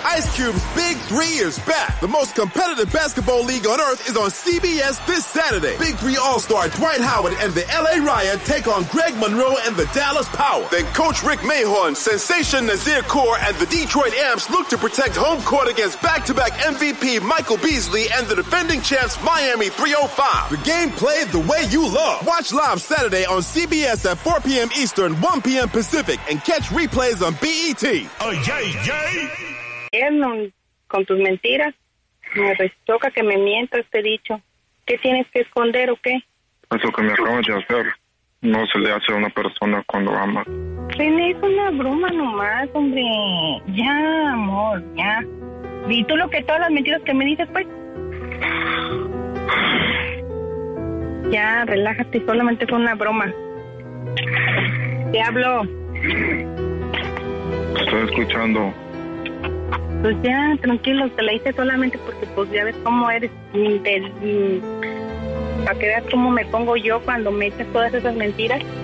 Ice Cube's Big 3 is back. The most competitive basketball league on earth is on CBS this Saturday. Big 3 All-Star Dwight Howard and the LA Riot take on Greg Monroe and the Dallas Power. Then Coach Rick Mahorn, Sensation Nazir Kaur, and the Detroit Amps look to protect home court against back-to-back MVP Michael Beasley and the defending champs Miami 305. The game played the way you love. Watch live Saturday on CBS at 4 p.m. Eastern, 1 p.m. Pacific, and catch replays on BET. Con tus mentiras, me toca que me mientas, te he dicho. ¿Qué tienes que esconder o qué? Eso que me acabas de hacer no se le hace a una persona cuando ama. René, es una broma nomás, hombre. Ya, amor, ya. ¿Y tú todas las mentiras que me dices, pues? Ya, relájate, solamente fue una broma. Te hablo. Estoy escuchando. Pues ya, tranquilo, te la hice solamente porque pues ya ves cómo eres. Para que veas cómo me pongo yo cuando me echas todas esas mentiras.